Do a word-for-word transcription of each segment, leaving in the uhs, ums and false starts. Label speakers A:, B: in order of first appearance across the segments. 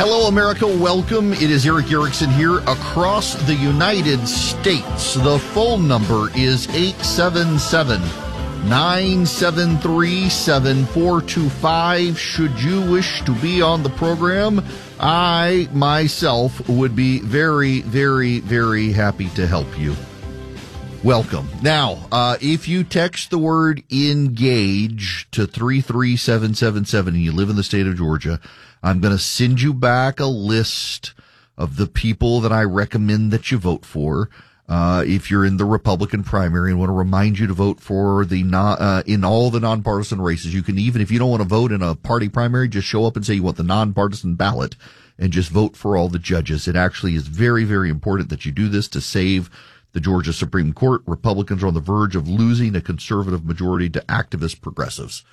A: Hello, America. Welcome. It is Erick Erickson here across the United States. The phone number is eight seven seven, nine seven three, seven four two five. Should you wish to be on the program, I myself would be very, very, very happy to help you. Welcome. Now, uh, if you text the word engage to three three seven seven seven and you live in the state of Georgia, I'm going to send you back a list of the people that I recommend that you vote for. Uh, if you're in the Republican primary and want to remind you to vote for the non, uh, in all the nonpartisan races, you can even, if you don't want to vote in a party primary, just show up and say you want the nonpartisan ballot and just vote for all the judges. It actually is very, very important that you do this to save the Georgia Supreme Court. Republicans are on the verge of losing a conservative majority to activist progressives.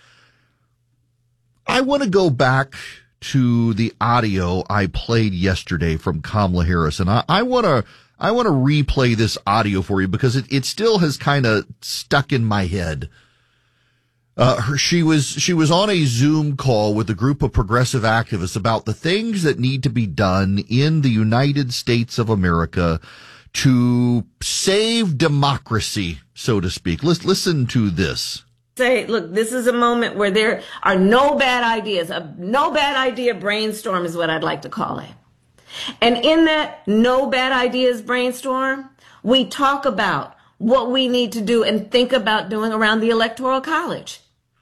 A: I want to go back to the audio I played yesterday from Kamala Harris, and I, I want to I want to replay this audio for you because it, it still has kind of stuck in my head. Uh, her, she was she was on a Zoom call with a group of progressive activists about the things that need to be done in the United States of America to save democracy, so to speak. Let's listen to this.
B: Say, look, this is a moment where there are no bad ideas. A no bad idea brainstorm is what I'd like to call it. And in that no bad ideas brainstorm, we talk about what we need to do and think about doing around the Electoral College.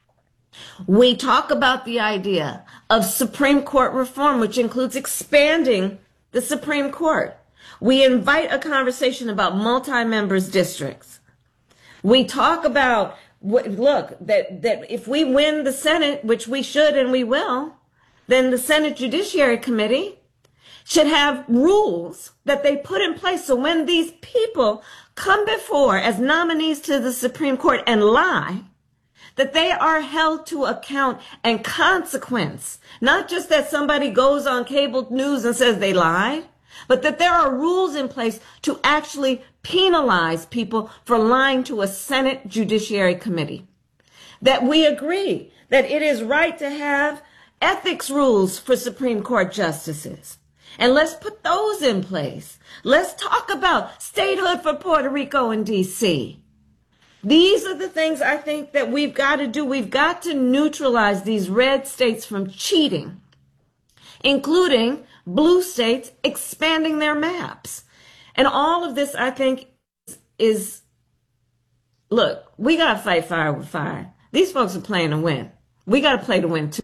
B: We talk about the idea of Supreme Court reform, which includes expanding the Supreme Court. We invite a conversation about multi-members districts. We talk about, look, that, that if we win the Senate, which we should and we will, then the Senate Judiciary Committee should have rules that they put in place so when these people come before as nominees to the Supreme Court and lie, that they are held to account and consequence. Not just that somebody goes on cable news and says they lied, but that there are rules in place to actually penalize people for lying to a Senate Judiciary Committee. That we agree that it is right to have ethics rules for Supreme Court justices. And let's put those in place. Let's talk about statehood for Puerto Rico and D C. These are the things I think that we've got to do. We've got to neutralize these red states from cheating, including blue states expanding their maps. And all of this, I think, is, look, we got to fight fire with fire. These folks are playing to win. We got to play to win, too.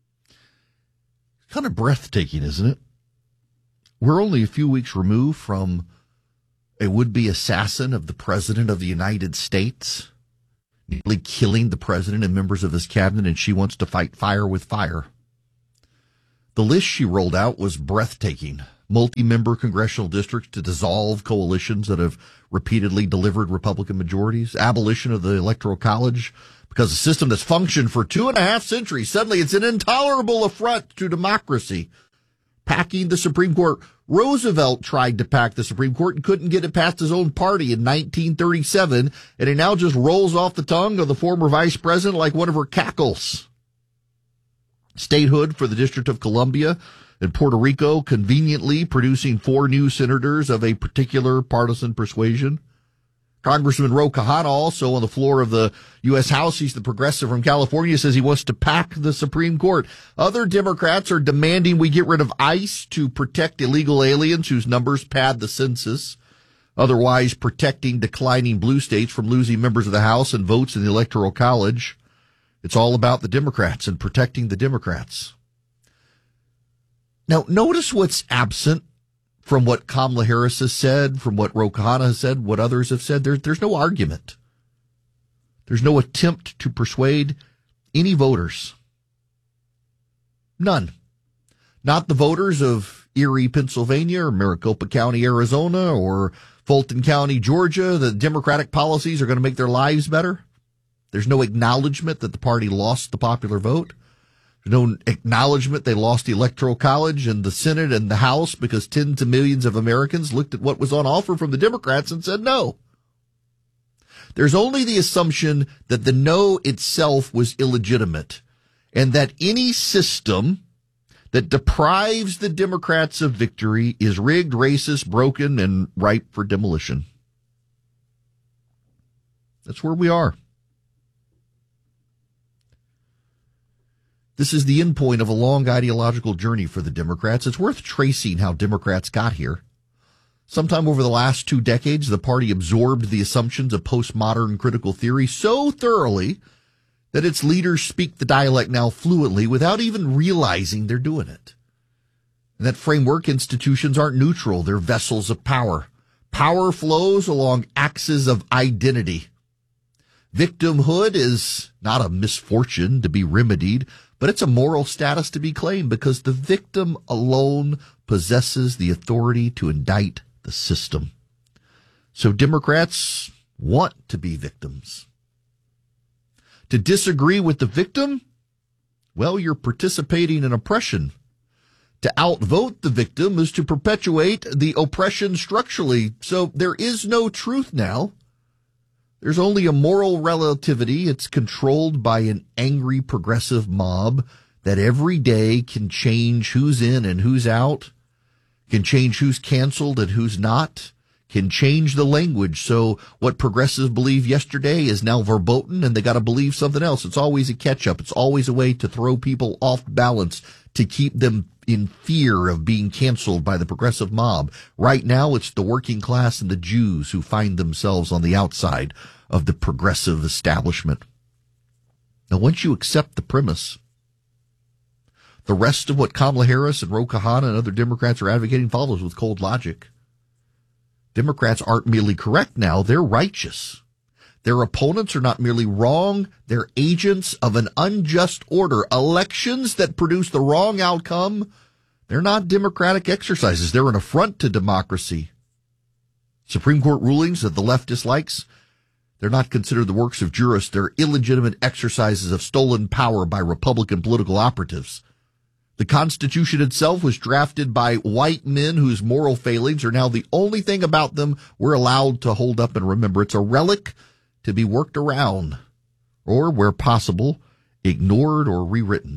A: Kind of breathtaking, isn't it? We're only a few weeks removed from a would-be assassin of the President of the United States, nearly killing the President and members of his cabinet, and she wants to fight fire with fire. The list she rolled out was breathtaking. Multi-member congressional districts to dissolve coalitions that have repeatedly delivered Republican majorities, abolition of the Electoral College, because a system that's functioned for two and a half centuries, suddenly it's an intolerable affront to democracy. Packing the Supreme Court. Roosevelt tried to pack the Supreme Court and couldn't get it past his own party in nineteen thirty-seven, and it now just rolls off the tongue of the former vice president like one of her cackles. Statehood for the District of Columbia and Puerto Rico, conveniently producing four new senators of a particular partisan persuasion. Congressman Ro Khanna, also on the floor of the U S House, he's the progressive from California, says he wants to pack the Supreme Court. Other Democrats are demanding we get rid of ICE to protect illegal aliens whose numbers pad the census, otherwise protecting declining blue states from losing members of the House and votes in the Electoral College. It's all about the Democrats and protecting the Democrats. Now, notice what's absent from what Kamala Harris has said, from what Ro Khanna has said, what others have said. There, there's no argument. There's no attempt to persuade any voters. None. Not the voters of Erie, Pennsylvania, or Maricopa County, Arizona, or Fulton County, Georgia. The Democratic policies are going to make their lives better. There's no acknowledgement that the party lost the popular vote. There's no acknowledgement they lost the Electoral College and the Senate and the House because tens of millions of Americans looked at what was on offer from the Democrats and said no. There's only the assumption that the no itself was illegitimate and that any system that deprives the Democrats of victory is rigged, racist, broken, and ripe for demolition. That's where we are. This is the end point of a long ideological journey for the Democrats. It's worth tracing how Democrats got here. Sometime over the last two decades, the party absorbed the assumptions of postmodern critical theory so thoroughly that its leaders speak the dialect now fluently without even realizing they're doing it. In that framework, institutions aren't neutral. They're vessels of power. Power flows along axes of identity. Victimhood is not a misfortune to be remedied, but it's a moral status to be claimed because the victim alone possesses the authority to indict the system. So Democrats want to be victims. To disagree with the victim, well, you're participating in oppression. To outvote the victim is to perpetuate the oppression structurally. So there is no truth now. There's only a moral relativity. It's controlled by an angry progressive mob that every day can change who's in and who's out, can change who's canceled and who's not, can change the language. So what progressives believed yesterday is now verboten, and they got to believe something else. It's always a catch-up. It's always a way to throw people off balance, to keep them in fear of being canceled by the progressive mob. Right now, it's the working class and the Jews who find themselves on the outside of the progressive establishment. Now, once you accept the premise, the rest of what Kamala Harris and Ro Khanna and other Democrats are advocating follows with cold logic. Democrats aren't merely correct now, they're righteous. Their opponents are not merely wrong, they're agents of an unjust order. Elections that produce the wrong outcome, they're not democratic exercises, they're an affront to democracy. Supreme Court rulings that the left dislikes, they're not considered the works of jurists, they're illegitimate exercises of stolen power by Republican political operatives. The Constitution itself was drafted by white men whose moral failings are now the only thing about them we're allowed to hold up and remember. It's a relic to be worked around, or, where possible, ignored or rewritten.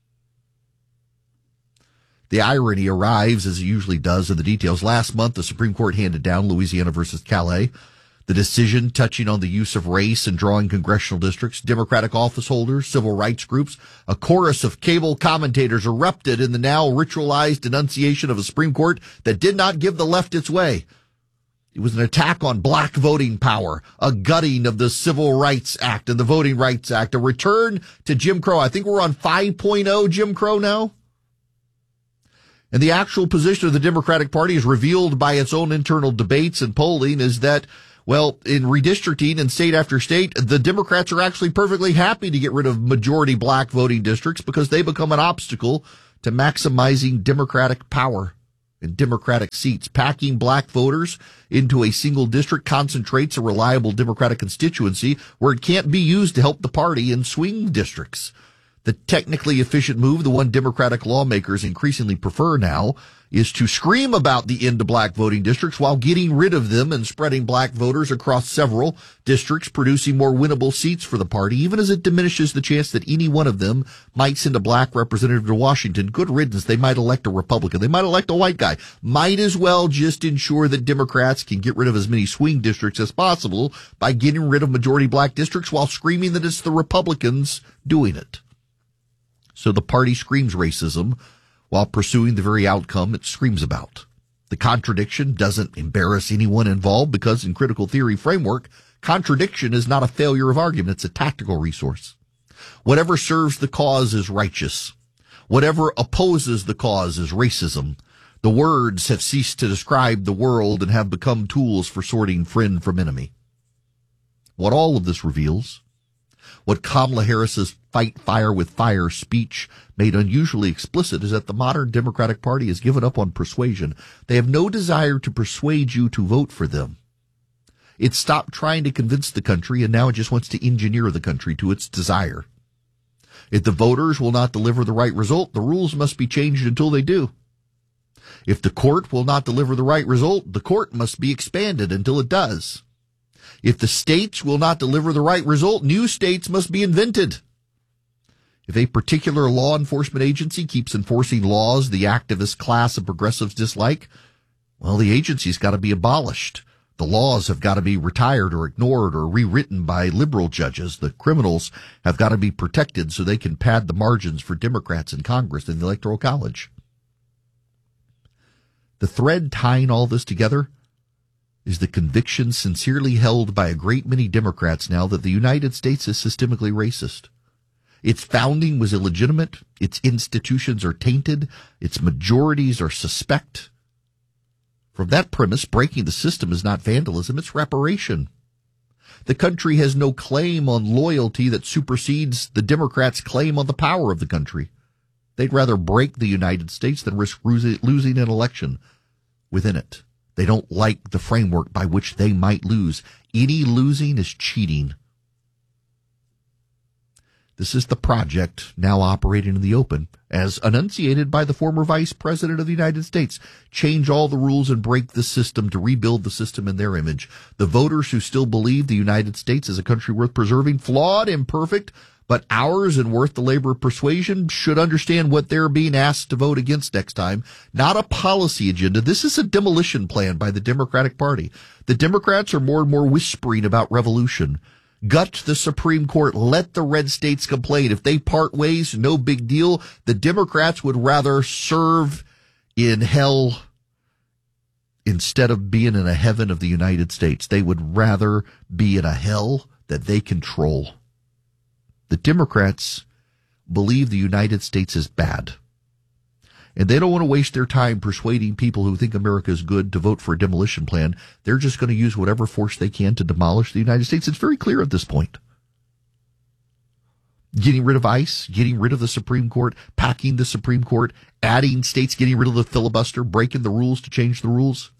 A: The irony arrives, as it usually does, in the details. Last month, the Supreme Court handed down Louisiana versus Calais, the decision touching on the use of race in drawing congressional districts. Democratic office holders, civil rights groups, a chorus of cable commentators erupted in the now ritualized denunciation of a Supreme Court that did not give the left its way. It was an attack on black voting power, a gutting of the Civil Rights Act and the Voting Rights Act, a return to Jim Crow. I think we're on five point oh Jim Crow now. And the actual position of the Democratic Party, is revealed by its own internal debates and polling, is that, well, in redistricting in state after state, the Democrats are actually perfectly happy to get rid of majority black voting districts because they become an obstacle to maximizing Democratic power and Democratic seats. Packing black voters into a single district concentrates a reliable Democratic constituency where it can't be used to help the party in swing districts. The technically efficient move, the one Democratic lawmakers increasingly prefer now, is to scream about the end to black voting districts while getting rid of them and spreading black voters across several districts, producing more winnable seats for the party, even as it diminishes the chance that any one of them might send a black representative to Washington. Good riddance. They might elect a Republican. They might elect a white guy. Might as well just ensure that Democrats can get rid of as many swing districts as possible by getting rid of majority black districts while screaming that it's the Republicans doing it. So the party screams racism while pursuing the very outcome it screams about. The contradiction doesn't embarrass anyone involved because in critical theory framework, contradiction is not a failure of argument. It's a tactical resource. Whatever serves the cause is righteous. Whatever opposes the cause is racism. The words have ceased to describe the world and have become tools for sorting friend from enemy. What all of this reveals, what Kamala Harris's fight fire with fire speech made unusually explicit, is that the modern Democratic Party has given up on persuasion. They have no desire to persuade you to vote for them. It stopped trying to convince the country, and now it just wants to engineer the country to its desire. If the voters will not deliver the right result, the rules must be changed until they do. If the court will not deliver the right result, the court must be expanded until it does. If the states will not deliver the right result, new states must be invented. If a particular law enforcement agency keeps enforcing laws the activist class of progressives dislike, well, the agency's got to be abolished. The laws have got to be retired or ignored or rewritten by liberal judges. The criminals have got to be protected so they can pad the margins for Democrats in Congress and the Electoral College. The thread tying all this together is the conviction sincerely held by a great many Democrats now that the United States is systemically racist. Its founding was illegitimate, its institutions are tainted, its majorities are suspect. From that premise, breaking the system is not vandalism, it's reparation. The country has no claim on loyalty that supersedes the Democrats' claim on the power of the country. They'd rather break the United States than risk losing an election within it. They don't like the framework by which they might lose. Any losing is cheating. This is the project now operating in the open, as enunciated by the former Vice President of the United States. Change all the rules and break the system to rebuild the system in their image. The voters who still believe the United States is a country worth preserving, flawed, imperfect, but ours and worth the labor of persuasion, should understand what they're being asked to vote against next time. Not a policy agenda. This is a demolition plan by the Democratic Party. The Democrats are more and more whispering about revolution. Gut the Supreme Court. Let the red states complain. If they part ways, no big deal. The Democrats would rather serve in hell instead of being in a heaven of the United States. They would rather be in a hell that they control. The Democrats believe the United States is bad. And they don't want to waste their time persuading people who think America is good to vote for a demolition plan. They're just going to use whatever force they can to demolish the United States. It's very clear at this point. Getting rid of ICE, getting rid of the Supreme Court, packing the Supreme Court, adding states, getting rid of the filibuster, breaking the rules to change the rules.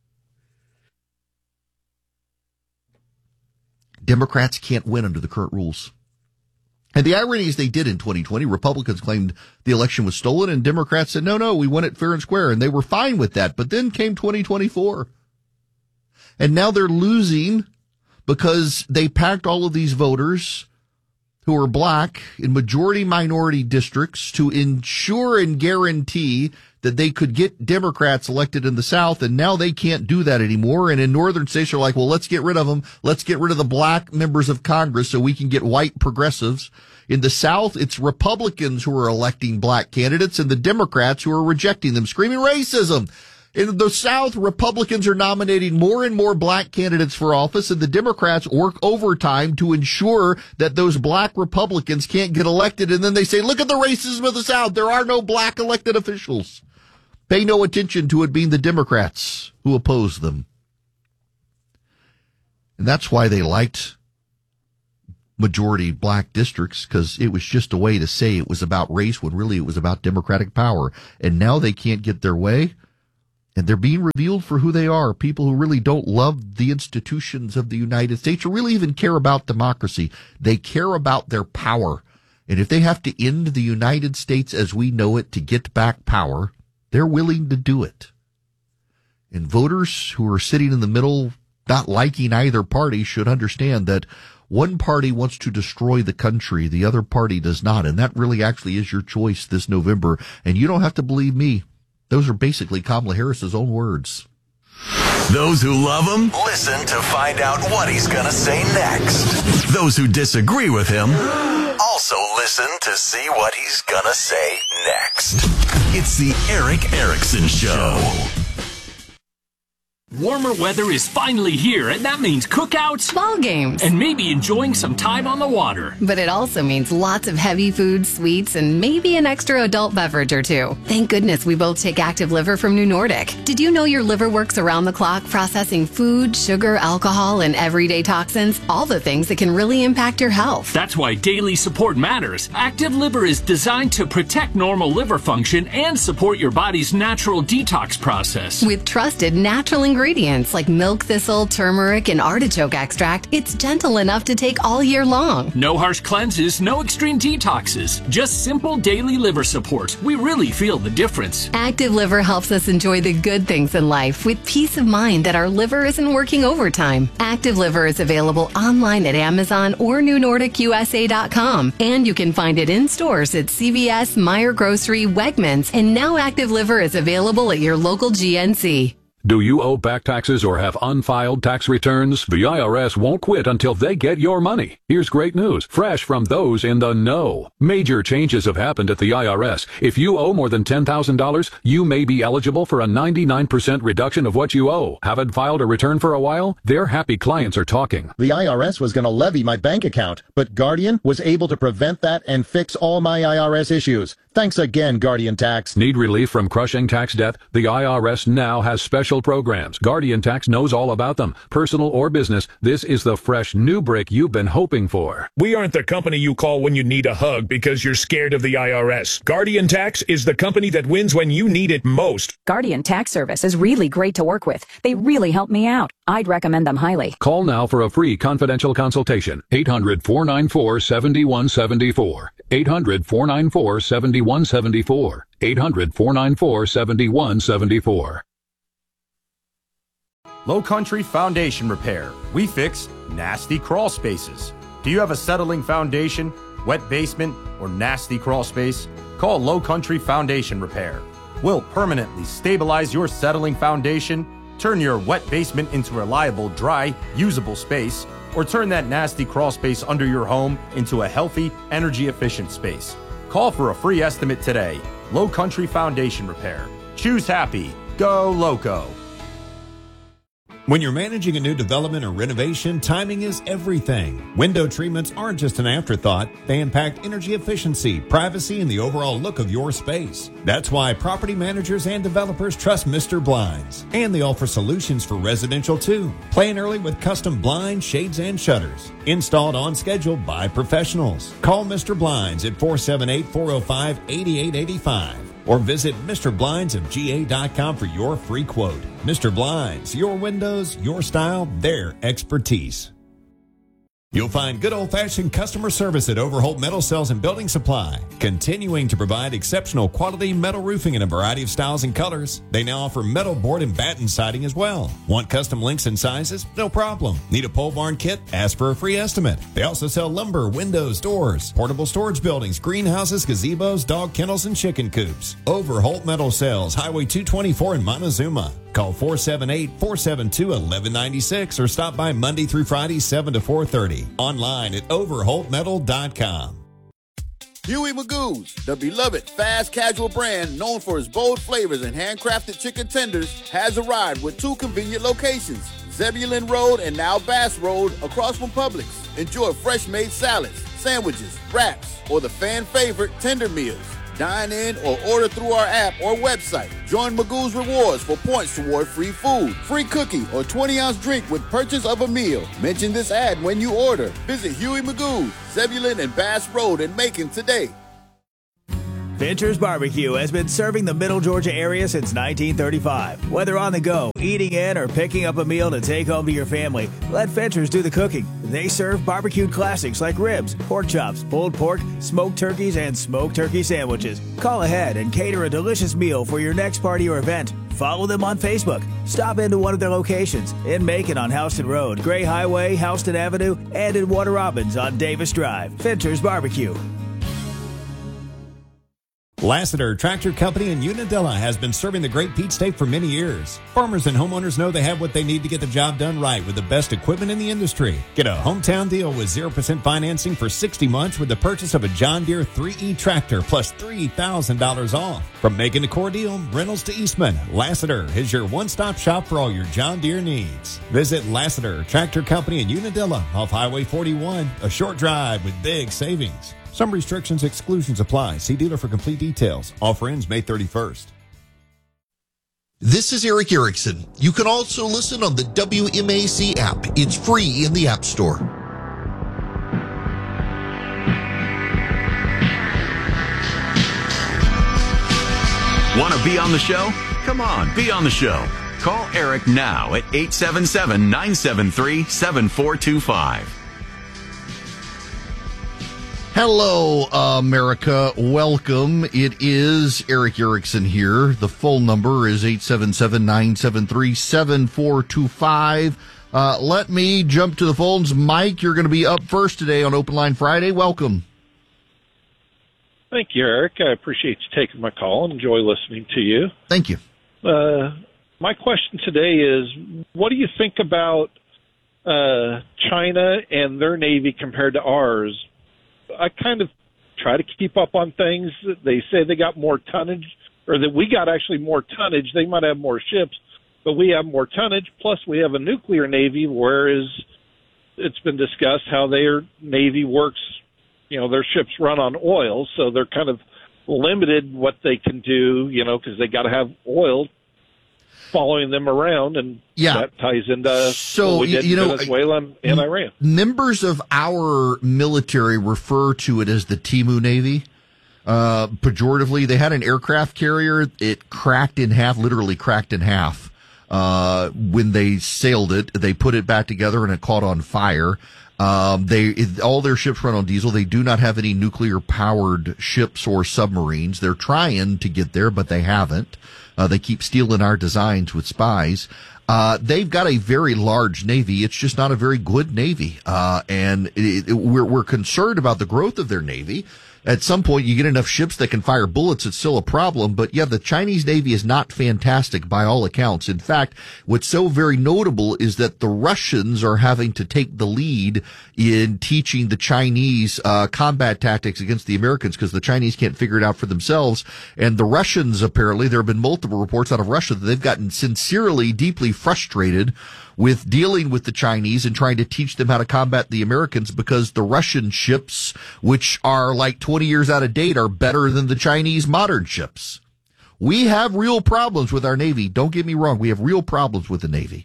A: Democrats can't win under the current rules. And the irony is they did in twenty twenty. Republicans claimed the election was stolen, and Democrats said, no, no, we won it fair and square, and they were fine with that. But then came twenty twenty-four. And now they're losing because they packed all of these voters who are black in majority-minority districts to ensure and guarantee that they could get Democrats elected in the South, and now they can't do that anymore. And in northern states, they're like, well, let's get rid of them. Let's get rid of the black members of Congress so we can get white progressives. In the South, it's Republicans who are electing black candidates and the Democrats who are rejecting them, screaming racism. In the South, Republicans are nominating more and more black candidates for office, and the Democrats work overtime to ensure that those black Republicans can't get elected. And then they say, look at the racism of the South. There are no black elected officials. Pay no attention to it being the Democrats who oppose them. And that's why they liked majority black districts, because it was just a way to say it was about race when really it was about Democratic power. And now they can't get their way, and they're being revealed for who they are, people who really don't love the institutions of the United States or really even care about democracy. They care about their power. And if they have to end the United States as we know it to get back power, they're willing to do it. And voters who are sitting in the middle, not liking either party, should understand that one party wants to destroy the country, the other party does not. And that really actually is your choice this November. And you don't have to believe me. Those are basically Kamala Harris's own words.
C: Those who love him, listen to find out what he's going to say next. Those who disagree with him, also listen to see what he's going to say next. It's the Erick Erickson Show.
D: Warmer weather is finally here, and that means cookouts,
E: ball games,
D: and maybe enjoying some time on the water.
E: But it also means lots of heavy food, sweets, and maybe an extra adult beverage or two. Thank goodness we both take Active Liver from New Nordic. Did you know your liver works around the clock processing food, sugar, alcohol, and everyday toxins? All the things that can really impact your health.
D: That's why daily support matters. Active Liver is designed to protect normal liver function and support your body's natural detox process.
E: With trusted natural ingredients ingredients like milk thistle, turmeric, and artichoke extract, it's gentle enough to take all year long.
D: No harsh cleanses, no extreme detoxes. Just simple daily liver support. We really feel the difference.
E: Active Liver helps us enjoy the good things in life with peace of mind that our liver isn't working overtime. Active Liver is available online at Amazon or new nordic U S A dot com. And you can find it in stores at C V S, Meijer Grocery, Wegmans, and now Active Liver is available at your local G N C.
F: Do you owe back taxes or have unfiled tax returns? The I R S won't quit until they get your money. Here's great news, fresh from those in the know. Major changes have happened at the I R S. If you owe more than ten thousand dollars, you may be eligible for a ninety-nine percent reduction of what you owe. Haven't filed a return for a while? Their happy clients are talking.
G: The I R S was going to levy my bank account, but Guardian was able to prevent that and fix all my I R S issues. Thanks again, Guardian Tax.
F: Need relief from crushing tax debt? The I R S now has special programs. Guardian Tax knows all about them. Personal or business, this is the fresh new break you've been hoping for.
H: We aren't the company you call when you need a hug because you're scared of the I R S. Guardian Tax is the company that wins when you need it most.
I: Guardian Tax Service is really great to work with. They really help me out. I'd recommend them highly.
F: Call now for a free confidential consultation. eight hundred, four nine four, seven one seven four. eight hundred, four nine four, seven one seven four. eight hundred, four nine four, seven one seven four.
J: Low Country Foundation Repair. We fix nasty crawl spaces. Do you have a settling foundation, wet basement, or nasty crawl space? Call Low Country Foundation Repair. We'll permanently stabilize your settling foundation, turn your wet basement into reliable, dry, usable space, or turn that nasty crawl space under your home into a healthy, energy-efficient space. Call for a free estimate today. Low Country Foundation Repair. Choose happy. Go Loco.
K: When you're managing a new development or renovation, timing is everything. Window treatments aren't just an afterthought. They impact energy efficiency, privacy, and the overall look of your space. That's why property managers and developers trust Mister Blinds. And they offer solutions for residential too. Plan early with custom blinds, shades, and shutters. Installed on schedule by professionals. Call Mister Blinds at four seven eight, four oh five, eight eight eight five. Or visit Mister Blinds of G A dot com for your free quote. Mister Blinds, your windows, your style, their expertise. You'll find good old-fashioned customer service at Overholt Metal Cells and Building Supply, continuing to provide exceptional quality metal roofing in a variety of styles and colors. They now offer metal board and batten siding as well. Want custom lengths and sizes? No problem. Need a pole barn kit? Ask for a free estimate. They also sell lumber, windows, doors, portable storage buildings, greenhouses, gazebos, dog kennels, and chicken coops. Overholt Metal Cells, Highway two twenty-four in Montezuma. Call four seven eight, four seven two, one one nine six or stop by Monday through Friday, seven to four thirty. Online at overholt metal dot com.
L: Huey Magoo's, the beloved fast casual brand known for its bold flavors and handcrafted chicken tenders, has arrived with two convenient locations, Zebulon Road and now Bass Road across from Publix. Enjoy fresh-made salads, sandwiches, wraps, or the fan favorite tender meals. Dine in or order through our app or website. Join Magoo's Rewards for points toward free food, free cookie, or twenty ounce drink with purchase of a meal. Mention this ad when you order. Visit Huey Magoo's, Zebulon and Bass Road in Macon today.
M: Fincher's Barbecue has been serving the Middle Georgia area since nineteen thirty-five. Whether on the go, eating in, or picking up a meal to take home to your family, let Fincher's do the cooking. They serve barbecued classics like ribs, pork chops, pulled pork, smoked turkeys, and smoked turkey sandwiches. Call ahead and cater a delicious meal for your next party or event. Follow them on Facebook. Stop into one of their locations in Macon on Houston Road, Gray Highway, Houston Avenue, and in Warner Robins on Davis Drive. Fincher's Barbecue.
K: Lassiter Tractor Company in Unadilla has been serving the Great Peach State for many years. Farmers and homeowners know they have what they need to get the job done right with the best equipment in the industry. Get a hometown deal with zero percent financing for sixty months with the purchase of a John Deere three E tractor plus three thousand dollars off. From Macon to Cordele, Reynolds to Eastman, Lassiter is your one-stop shop for all your John Deere needs. Visit Lassiter Tractor Company in Unadilla off Highway forty-one, a short drive with big savings. Some restrictions, exclusions apply. See dealer for complete details. Offer ends May thirty-first.
A: This is Eric Erickson. You can also listen on the W M A C app. It's free in the App Store.
C: Want to be on the show? Come on, be on the show. Call Eric now at eight seven seven, nine seven three, seven four two five.
A: Hello, America. Welcome. It is Eric Erickson here. The phone number is eight seven seven, nine seven three, seven four two five. Uh, let me jump to the phones. Mike, you're going to be up first today on Open Line Friday. Welcome.
N: Thank you, Eric. I appreciate you taking my call and enjoy listening to you.
A: Thank you.
N: Uh, my question today is, what do you think about uh, China and their Navy compared to ours? I kind of try to keep up on things. They say they got more tonnage, or that we got actually more tonnage. They might have more ships, but we have more tonnage. Plus, we have a nuclear Navy, whereas it's been discussed how their Navy works. You know, their ships run on oil, so they're kind of limited what they can do, you know, because they got to have oil following them around, and
A: yeah.
N: that ties into
A: so,
N: what we did
A: you know,
N: in Venezuela and, and Iran.
A: Members of our military refer to it as the Timu Navy. Uh, pejoratively, they had an aircraft carrier. It cracked in half, literally cracked in half. Uh, when they sailed it, they put it back together and it caught on fire. Um, they, it, all their ships run on diesel. They do not have any nuclear powered ships or submarines. They're trying to get there, but they haven't. Uh, they keep stealing our designs with spies. Uh, they've got a very large Navy. It's just not a very good Navy. Uh, and it, it, we're, we're concerned about the growth of their Navy. At some point, you get enough ships that can fire bullets, it's still a problem. But yeah, the Chinese Navy is not fantastic by all accounts. In fact, what's so very notable is that the Russians are having to take the lead in teaching the Chinese uh, combat tactics against the Americans, because the Chinese can't figure it out for themselves. And the Russians, apparently, there have been multiple reports out of Russia that they've gotten sincerely, deeply frustrated with dealing with the Chinese and trying to teach them how to combat the Americans, because the Russian ships, which are like twenty years out of date, are better than the Chinese modern ships. We have real problems with our Navy. Don't get me wrong. We have real problems with the Navy,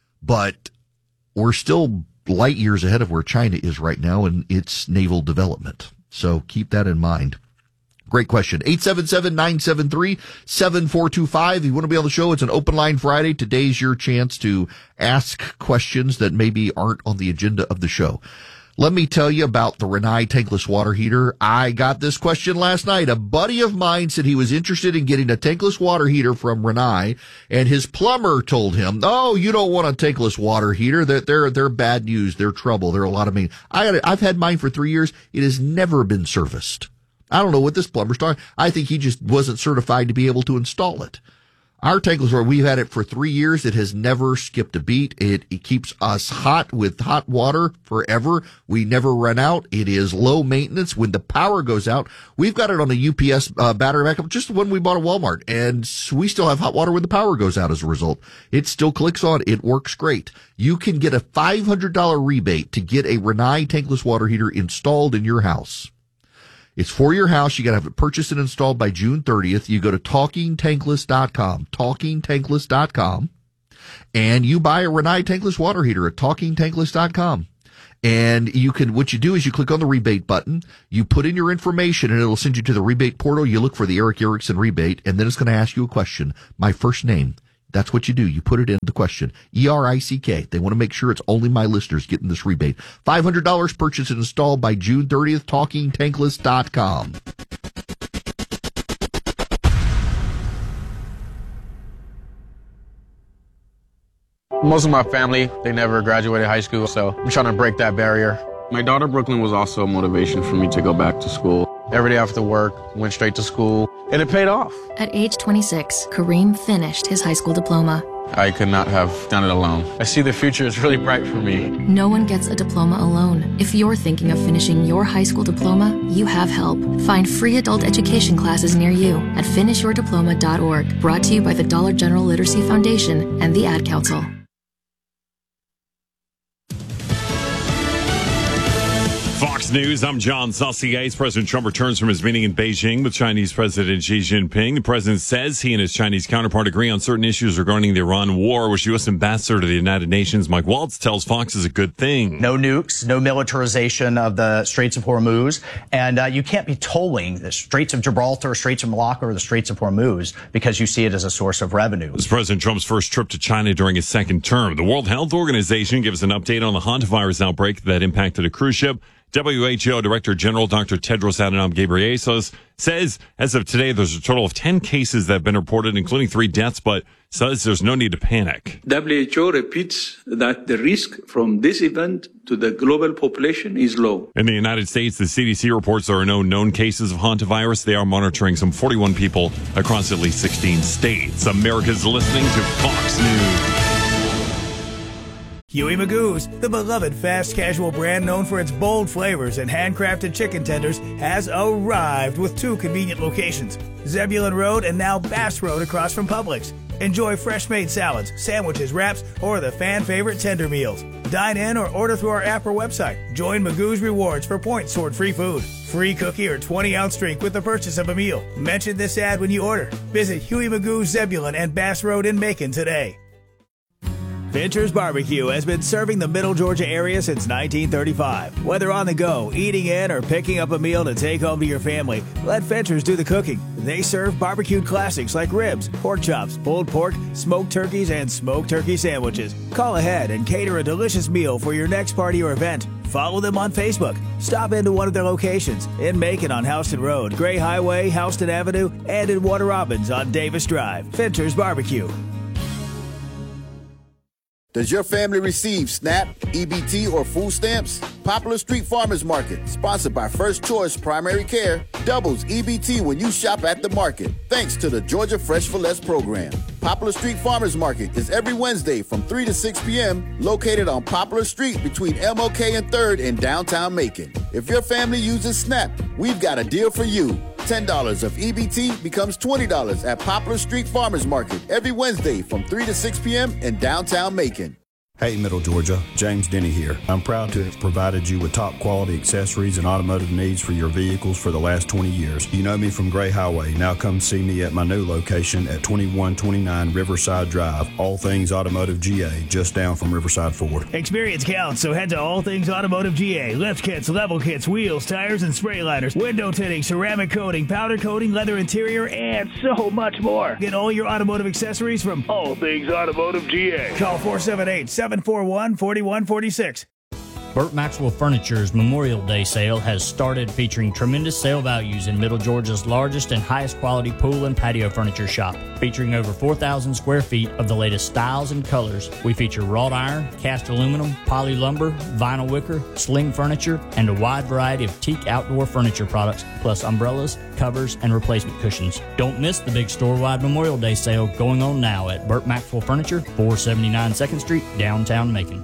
A: but we're still light years ahead of where China is right now in its naval development. So keep that in mind. Great question. eight seven seven, nine seven three, seven four two five. If you want to be on the show, it's an Open Line Friday. Today's your chance to ask questions that maybe aren't on the agenda of the show. Let me tell you about the Rinnai tankless water heater. I got this question last night. A buddy of mine said he was interested in getting a tankless water heater from Rinnai, and his plumber told him, "Oh, you don't want a tankless water heater. They're, they're, they're bad news. They're trouble. They're a lot of money." I got it. I've had mine for three years. It has never been serviced. I don't know what this plumber's talking. I think he just wasn't certified to be able to install it. Our tankless water, we've had it for three years. It has never skipped a beat. It, it keeps us hot with hot water forever. We never run out. It is low maintenance. When the power goes out, we've got it on a U P S uh, battery backup, just the one we bought at Walmart, and we still have hot water when the power goes out as a result. It still clicks on. It works great. You can get a five hundred dollars rebate to get a Rinnai tankless water heater installed in your house. It's for your house. You got to have it purchased and installed by June thirtieth. You go to talking tankless dot com, talking tankless dot com, and you buy a Rinnai tankless water heater at talking tankless dot com. And you can, what you do is you click on the rebate button, you put in your information, and it'll send you to the rebate portal. You look for the Eric Erickson rebate, and then it's going to ask you a question. My first name. That's what you do. You put it in the question. E R I C K. They want to make sure it's only my listeners getting this rebate. five hundred dollars purchased and installed by June thirtieth, talking tankless dot com.
O: Most of my family, they never graduated high school, so I'm trying to break that barrier. My daughter, Brooklyn, was also a motivation for me to go back to school. Every day after work, went straight to school, and it paid off.
P: At age twenty-six, Kareem finished his high school diploma.
O: I could not have done it alone. I see the future is really bright for me.
P: No one gets a diploma alone. If you're thinking of finishing your high school diploma, you have help. Find free adult education classes near you at finish your diploma dot org. Brought to you by the Dollar General Literacy Foundation and the Ad Council.
Q: Fox News, I'm John Saucier. President Trump returns from his meeting in Beijing with Chinese President Xi Jinping. The president says he and his Chinese counterpart agree on certain issues regarding the Iran war, which U S Ambassador to the United Nations, Mike Waltz, tells Fox is a good thing.
R: No nukes, no militarization of the Straits of Hormuz, and uh, you can't be tolling the Straits of Gibraltar, Straits of Malacca, or the Straits of Hormuz because you see it as a source of revenue.
Q: This is President Trump's first trip to China during his second term. The World Health Organization gives an update on the hantavirus outbreak that impacted a cruise ship. W H O Director General Doctor Tedros Adhanom Ghebreyesus says as of today there's a total of ten cases that have been reported, including three deaths, but says there's no need to panic.
S: W H O repeats that the risk from this event to the global population is low.
Q: In the United States, the C D C reports there are no known cases of hantavirus. They are monitoring some forty-one people across at least sixteen states. America's listening to Fox News.
M: Huey Magoo's, the beloved fast casual brand known for its bold flavors and handcrafted chicken tenders, has arrived with two convenient locations, Zebulon Road and now Bass Road across from Publix. Enjoy fresh-made salads, sandwiches, wraps, or the fan-favorite tender meals. Dine in or order through our app or website. Join Magoo's Rewards for points toward free food, free cookie, or twenty-ounce drink with the purchase of a meal. Mention this ad when you order. Visit Huey Magoo's Zebulon and Bass Road in Macon today. Fincher's Barbecue has been serving the Middle Georgia area since nineteen thirty-five. Whether on the go, eating in, or picking up a meal to take home to your family, let Fincher's do the cooking. They serve barbecued classics like ribs, pork chops, pulled pork, smoked turkeys, and smoked turkey sandwiches. Call ahead and cater a delicious meal for your next party or event. Follow them on Facebook. Stop into one of their locations in Macon on Houston Road, Gray Highway, Houston Avenue, and in Warner Robins on Davis Drive. Fincher's Barbecue.
L: Does your family receive SNAP, E B T, or food stamps? Popular Street Farmers Market, sponsored by First Choice Primary Care, doubles E B T when you shop at the market, thanks to the Georgia Fresh for Less program. Popular Street Farmers Market is every Wednesday from three to six p.m., located on Poplar Street between M L K and third in downtown Macon. If your family uses SNAP, we've got a deal for you. ten dollars of E B T becomes twenty dollars at Poplar Street Farmers Market every Wednesday from three to six p.m. in downtown Macon.
T: Hey, Middle Georgia, James Denny here. I'm proud to have provided you with top quality accessories and automotive needs for your vehicles for the last twenty years. You know me from Gray Highway. Now come see me at my new location at twenty-one twenty-nine Riverside Drive. All Things Automotive G A, just down from Riverside Ford.
M: Experience counts, so head to All Things Automotive G A. Lift kits, level kits, wheels, tires, and spray liners, window tinting, ceramic coating, powder coating, leather interior, and so much more. Get all your automotive accessories from All Things Automotive G A. Call four seven eight, seven four one, four one four six.
U: Burt Maxwell Furniture's Memorial Day sale has started, featuring tremendous sale values in Middle Georgia's largest and highest quality pool and patio furniture shop. Featuring over four thousand square feet of the latest styles and colors, we feature wrought iron, cast aluminum, poly lumber, vinyl wicker, sling furniture, and a wide variety of teak outdoor furniture products, plus umbrellas, covers, and replacement cushions. Don't miss the big store-wide Memorial Day sale going on now at Burt Maxwell Furniture, four seventy-nine second Street, downtown Macon.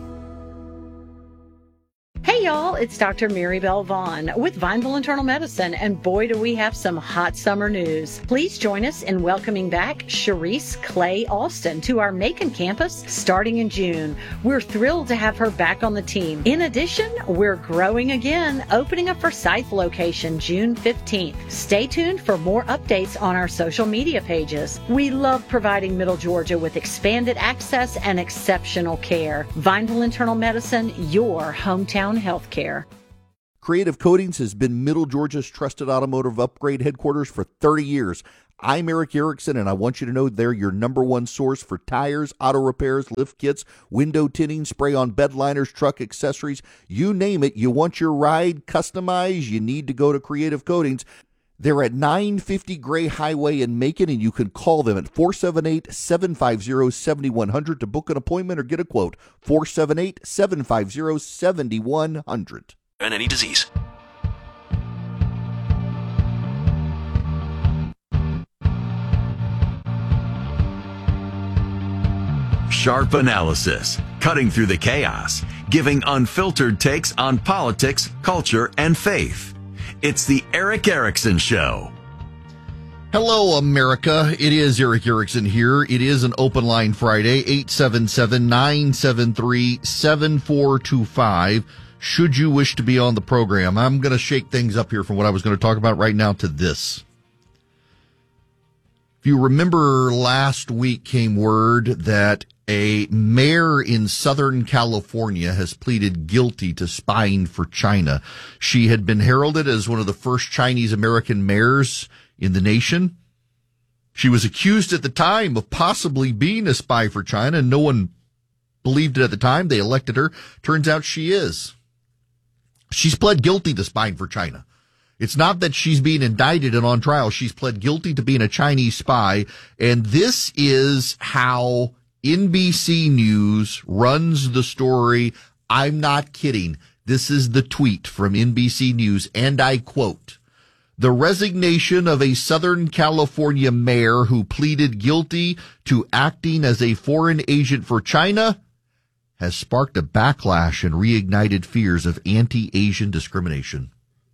V: Hey y'all, it's Doctor Mary Bell Vaughn with Vineville Internal Medicine, and boy do we have some hot summer news. Please join us in welcoming back Sharice Clay Alston to our Macon campus starting in June. We're thrilled to have her back on the team. In addition, we're growing again, opening a Forsyth location June fifteenth. Stay tuned for more updates on our social media pages. We love providing Middle Georgia with expanded access and exceptional care. Vineville Internal Medicine, your hometown health care.
A: Creative Coatings has been Middle Georgia's trusted automotive upgrade headquarters for thirty years. I'm Eric Erickson, and I want you to know they're your number one source for tires, auto repairs, lift kits, window tinting, spray-on bed liners, truck accessories. You name it, you want your ride customized, you need to go to Creative Coatings. They're at nine fifty Gray Highway in Macon, and you can call them at four seven eight, seven five zero, seven one zero zero to book an appointment or get a quote. four seven eight, seven five zero, seven one zero zero.
C: And any disease. Sharp analysis, cutting through the chaos, giving unfiltered takes on politics, culture, and faith. It's the Eric Erickson Show.
A: Hello, America. It is Eric Erickson here. It is an open line Friday, eight seven seven, nine seven three, seven four two five. should you wish to be on the program. I'm going to shake things up here from what I was going to talk about right now to this. If you remember, last week came word that a mayor in Southern California has pleaded guilty to spying for China. She had been heralded as one of the first Chinese American mayors in the nation. She was accused at the time of possibly being a spy for China, and no one believed it at the time. They elected her. Turns out she is. She's pled guilty to spying for China. It's not that she's being indicted and on trial. She's pled guilty to being a Chinese spy, and this is how N B C News runs the story. I'm not kidding. This is the tweet from N B C News, and I quote, "The resignation of a Southern California mayor who pleaded guilty to acting as a foreign agent for China has sparked a backlash and reignited fears of anti-Asian discrimination."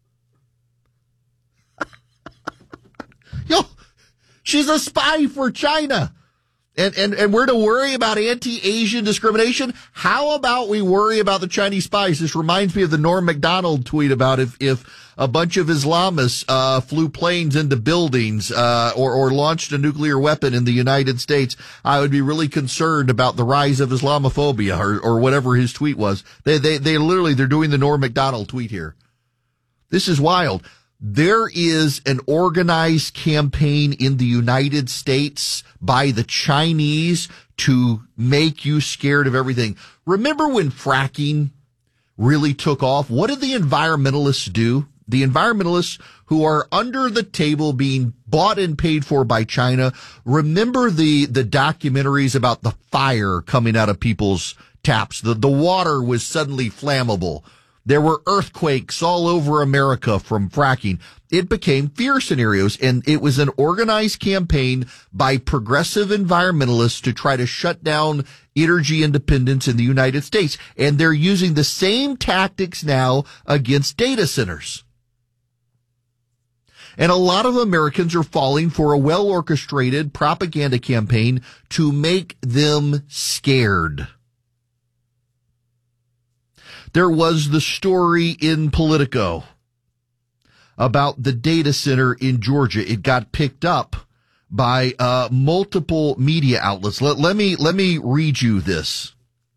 A: Yo, she's a spy for China. And, and, and we're to worry about anti-Asian discrimination? How about we worry about the Chinese spies? This reminds me of the Norm Macdonald tweet about if, if a bunch of Islamists, uh, flew planes into buildings, uh, or, or launched a nuclear weapon in the United States, I would be really concerned about the rise of Islamophobia or, or whatever his tweet was. They, they, they literally, they're doing the Norm Macdonald tweet here. This is wild. There is an organized campaign in the United States by the Chinese to make you scared of everything. Remember when fracking really took off? What did the environmentalists do? The environmentalists who are under the table being bought and paid for by China. Remember the, the documentaries about the fire coming out of people's taps. The, the water was suddenly flammable. There were earthquakes all over America from fracking. It became fear scenarios, and it was an organized campaign by progressive environmentalists to try to shut down energy independence in the United States. And they're using the same tactics now against data centers. And a lot of Americans are falling for a well-orchestrated propaganda campaign to make them scared. There was the story in Politico about the data center in Georgia. It got picked up by uh, multiple media outlets. Let, let me let me read you this.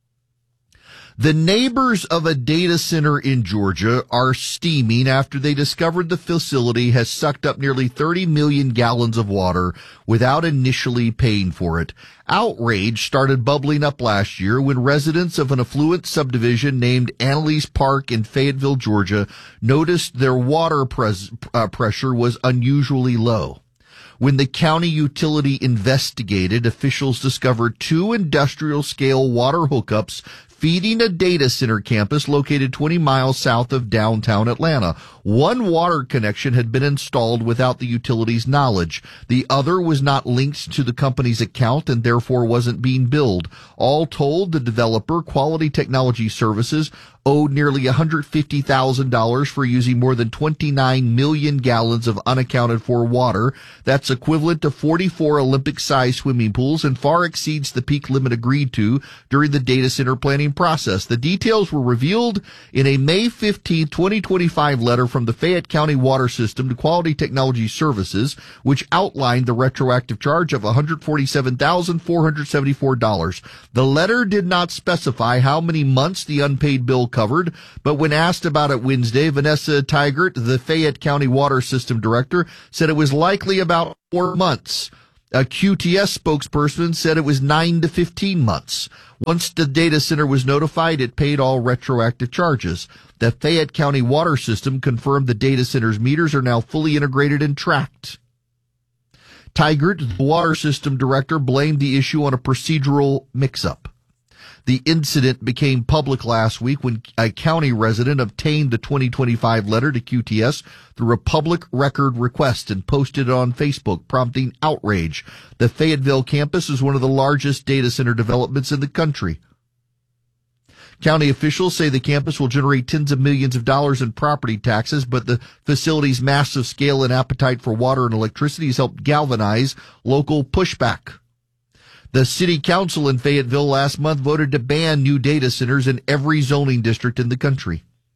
A: The neighbors of a data center in Georgia are steaming after they discovered the facility has sucked up nearly thirty million gallons of water without initially paying for it. Outrage started bubbling up last year when residents of an affluent subdivision named Annalise Park in Fayetteville, Georgia, noticed their water pres- uh, pressure was unusually low. When the county utility investigated, officials discovered two industrial-scale water hookups feeding a data center campus located twenty miles south of downtown Atlanta. One water connection had been installed without the utility's knowledge. The other was not linked to the company's account and therefore wasn't being billed. All told, the developer, Quality Technology Services, owed nearly one hundred fifty thousand dollars for using more than twenty-nine million gallons of unaccounted for water. That's equivalent to forty-four Olympic-sized swimming pools and far exceeds the peak limit agreed to during the data center planning process. The details were revealed in a May fifteenth, twenty twenty-five letter from the Fayette County Water System to Quality Technology Services, which outlined the retroactive charge of one hundred forty-seven thousand four hundred seventy-four dollars. The letter did not specify how many months the unpaid bill covered, but when asked about it Wednesday, Vanessa Tigert, the Fayette County Water System Director, said it was likely about four months. A Q T S spokesperson said it was nine to fifteen months. Once the data center was notified, it paid all retroactive charges. The Fayette County Water System confirmed the data center's meters are now fully integrated and tracked. Tigert, the water system director, blamed the issue on a procedural mix-up. The incident became public last week when a county resident obtained the twenty twenty-five letter to Q T S through a public record request and posted it on Facebook, prompting outrage. The Fayetteville campus is one of the largest data center developments in the country. County officials say the campus will generate tens of millions of dollars in property taxes, but the facility's massive scale and appetite for water and electricity has helped galvanize local pushback. The city council in Fayetteville last month voted to ban new data centers in every zoning district in the country.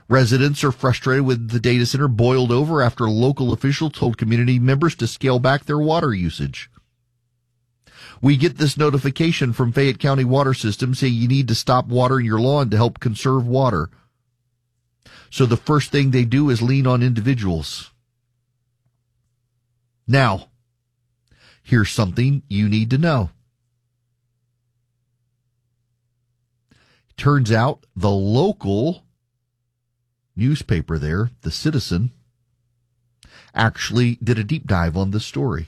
A: Residents are frustrated with the data center boiled over after a local official told community members to scale back their water usage. We get this notification from Fayette County Water System saying you need to stop watering your lawn to help conserve water. So the first thing they do is lean on individuals. Now, here's something you need to know. Turns out the local newspaper there, The Citizen, actually did a deep dive on this story.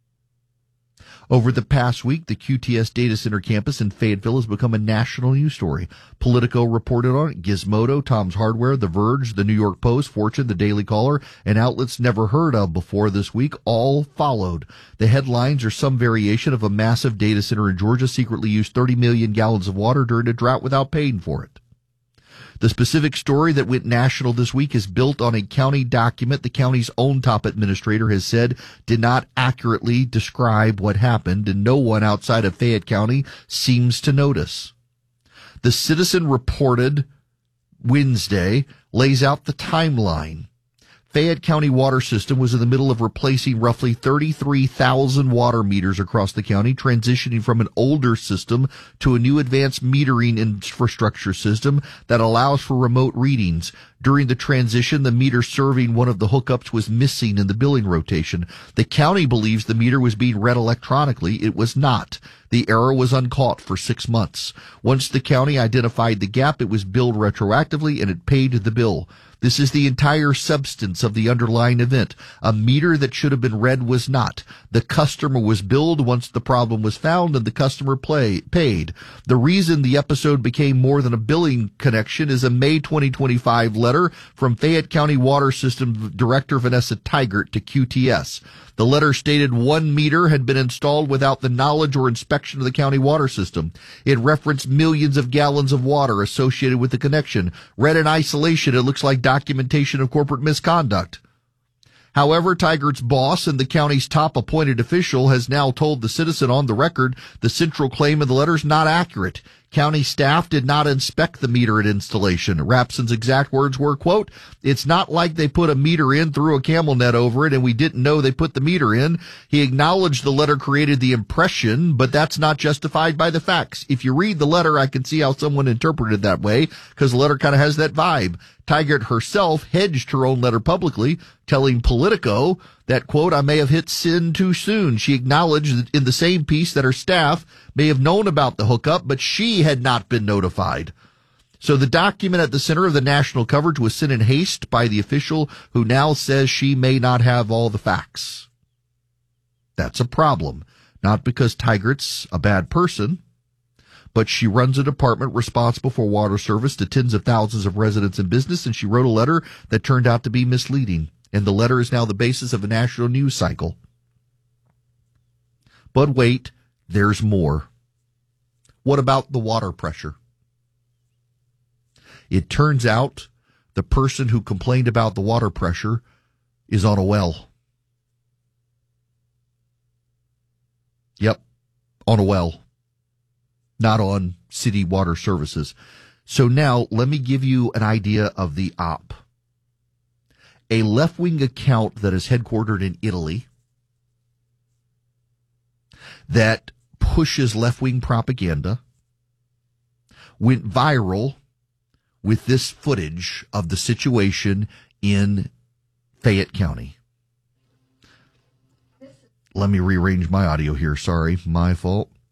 A: Over the past week, the Q T S data center campus in Fayetteville has become a national news story. Politico reported on it, Gizmodo, Tom's Hardware, The Verge, The New York Post, Fortune, The Daily Caller, and outlets never heard of before this week all followed. The headlines are some variation of a massive data center in Georgia secretly used thirty million gallons of water during a drought without paying for it. The specific story that went national this week is built on a county document the county's own top administrator has said did not accurately describe what happened, and no one outside of Fayette County seems to notice. The Citizen reported Wednesday lays out the timeline. Fayette County Water System was in the middle of replacing roughly thirty-three thousand water meters across the county, transitioning from an older system to a new advanced metering infrastructure system that allows for remote readings. During the transition, the meter serving one of the hookups was missing in the billing rotation. The county believes the meter was being read electronically. It was not. The error was uncaught for six months. Once the county identified the gap, it was billed retroactively and it paid the bill. This is the entire substance of the underlying event. A meter that should have been read was not. The customer was billed once the problem was found and the customer play, paid. The reason the episode became more than a billing connection is a May twenty twenty-five letter from Fayette County Water System Director Vanessa Tigert to Q T S. The letter stated one meter had been installed without the knowledge or inspection of the county water system. It referenced millions of gallons of water associated with the connection. Read in isolation, it looks like documentation of corporate misconduct. However, Tigert's boss and the county's top appointed official has now told the Citizen on the record the central claim of the letter is not accurate. County staff did not inspect the meter at installation. Rapson's exact words were, quote, "It's not like they put a meter in, threw a camel net over it, and we didn't know they put the meter in." He acknowledged the letter created the impression, but that's not justified by the facts. If you read the letter, I can see how someone interpreted it that way, because the letter kind of has that vibe. Tigert herself hedged her own letter publicly, telling Politico that, quote, "I may have hit sin too soon." She acknowledged in the same piece that her staff may have known about the hookup, but she had not been notified. So the document at the center of the national coverage was sent in haste by the official who now says she may not have all the facts. That's a problem. Not because Tigert's a bad person, but she runs a department responsible for water service to tens of thousands of residents and business, and she wrote a letter that turned out to be misleading. And the letter is now the basis of a national news cycle. But wait, there's more. What about the water pressure? It turns out the person who complained about the water pressure is on a well. Yep, on a well. Not on city water services. So now let me give you an idea of the op. A left-wing account that is headquartered in Italy that pushes left-wing propaganda went viral with this footage of the situation in Fayette County. Let me rearrange my audio here. Sorry, my fault.